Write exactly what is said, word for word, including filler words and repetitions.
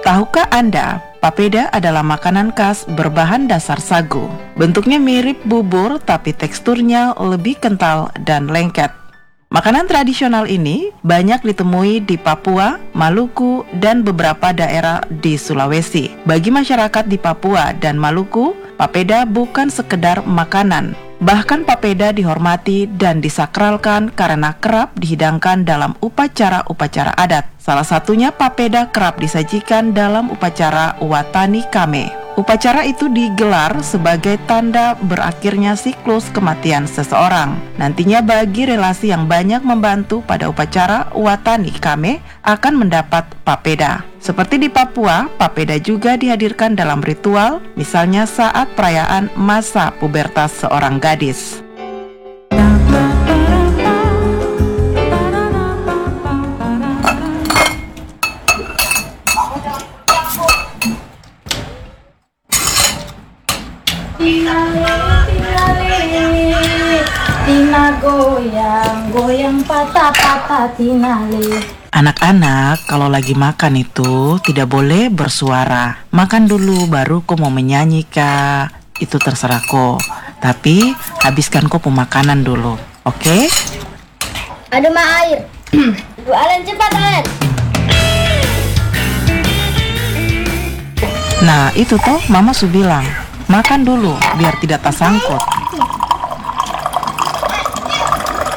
Tahukah Anda, papeda adalah makanan khas berbahan dasar sagu. Bentuknya mirip bubur tapi teksturnya lebih kental dan lengket. Makanan tradisional ini banyak ditemui di Papua, Maluku, dan beberapa daerah di Sulawesi. Bagi masyarakat di Papua dan Maluku, papeda bukan sekedar makanan. Bahkan papeda dihormati dan disakralkan karena kerap dihidangkan dalam upacara-upacara adat. Salah satunya papeda kerap disajikan dalam upacara Watani Kame. Upacara itu digelar sebagai tanda berakhirnya siklus kematian seseorang. Nantinya bagi relasi yang banyak membantu pada upacara Watani Kame akan mendapat papeda. Seperti di Papua, papeda juga dihadirkan dalam ritual, misalnya saat perayaan masa pubertas seorang gadis. Tina goyang, goyang patah-patah tinale. Anak-anak, kalau lagi makan itu tidak boleh bersuara. Makan dulu baru kau mau menyanyi, Kak. Itu terserah kau. Tapi habiskan kau pemakanan dulu, oke? Okay? Aduh mah air. Aduh Alen, cepat Alen. Nah itu toh Mama su bilang, makan dulu biar tidak tersangkut.